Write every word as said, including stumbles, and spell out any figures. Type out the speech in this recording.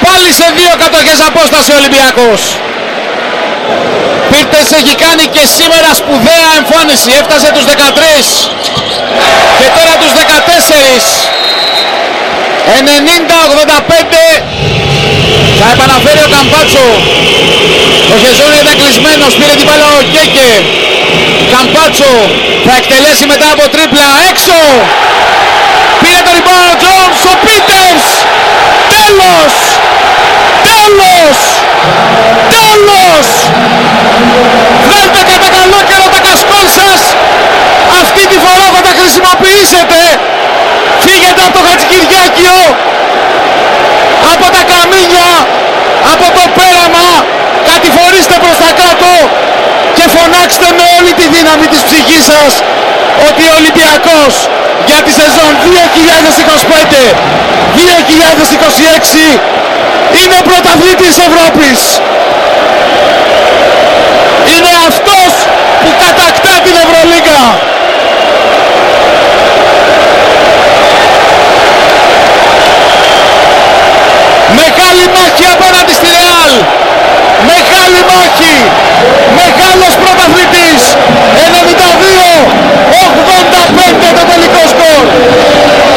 Πάλι σε δύο κατοχές απόσταση ο Ολυμπιακός. Πίρτες έχει κάνει και σήμερα σπουδαία εμφάνιση. Έφτασε τους δεκατρείς και τώρα τους δεκατέσσερις. ενενήντα ογδόντα πέντε. Θα επαναφέρει ο Καμπάτσο. Ο Χεζόνια ήταν κλεισμένος, πήρε την μπάλα ο Κέκε. Καμπάτσο θα εκτελέσει μετά από τρίπλα έξω. Πήρε το rebound ο Τζόνς, ο Πίτερς. Τέλος! Τέλος! Τέλος! Βγάλτε κατά καλό καιρό τα κασκόλ σας. Αυτή τη φορά θα τα χρησιμοποιήσετε. Φύγετε από το Χατζικυριάκιο, από τα καμίνια, από το πέραμα. Κατηφορήστε προς τα κάτω και φωνάξτε με όλη τη δύναμη της ψυχής σας ότι ο Ολυμπιακός για τη σεζόν δύο χιλιάδες είκοσι πέντε δύο χιλιάδες είκοσι έξι είναι πρωταθλητής Ευρώπης.